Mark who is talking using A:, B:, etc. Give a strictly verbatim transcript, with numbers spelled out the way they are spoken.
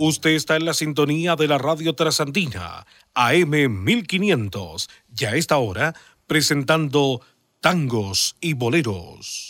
A: Usted está en la sintonía de la Radio Trasandina, A M mil quinientos, ya a esta hora presentando tangos y boleros.